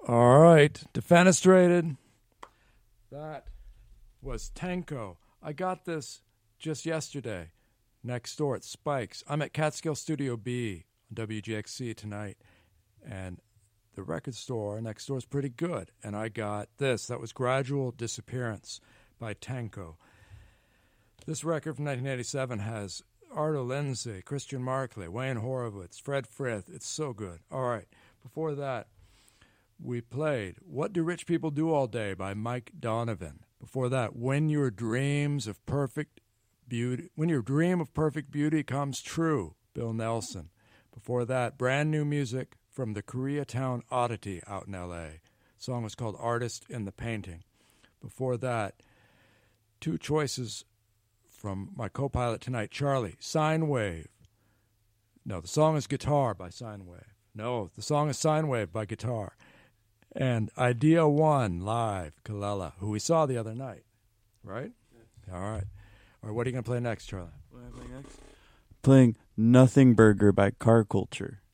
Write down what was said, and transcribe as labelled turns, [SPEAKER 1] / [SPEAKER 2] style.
[SPEAKER 1] All right, defenestrated. That was Tanko. I got this just yesterday. Next door at Spikes. I'm at Catskill Studio B on WGXC tonight, and the record store next door is pretty good. And I got this. That was Gradual Disappearance by Tanko. This record from 1987 has Arto Lindsay, Christian Markley, Wayne Horowitz, Fred Frith. It's so good. All right, before that, we played What Do Rich People Do All Day by Mike Donovan. Before that, When Your Dream of Perfect Beauty Comes True, Bill Nelson. Before that, brand new music from the Koreatown Oddity out in L.A. The song was called Artist in the Painting. Before that, two choices from my co-pilot tonight, Charlie, Sine Wave. No, the song is Guitar by Sine Wave. No, the song is Sine Wave by Guitar. And Idea One live, Kalela, who we saw the other night, right? Yeah. All right. All right, what are you going to play next, Charlie?
[SPEAKER 2] What am I playing next? Playing Nothing Burger by Car Culture.